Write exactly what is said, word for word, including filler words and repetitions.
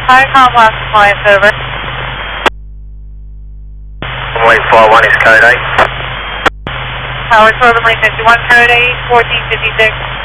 Hi, Comcast Compliance, over. Runway four one is code eight. Tower Northern Lane fifty-one, code eight, fourteen fifty-six.